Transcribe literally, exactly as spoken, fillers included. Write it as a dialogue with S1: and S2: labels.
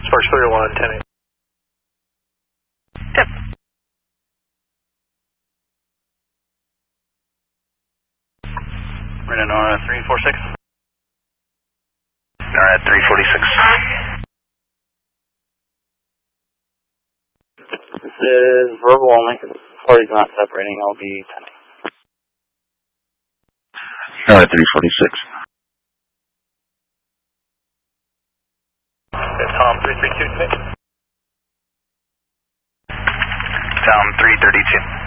S1: Sparks three oh one, ten eight.
S2: Tip.
S3: Right on NORAD three four six.
S4: NORAD three forty-six. This is verbal only. Party's not separating. I'll be pending. NORAD three forty-six.
S1: Tom three three two, Nick.
S4: Tom three thirty-two.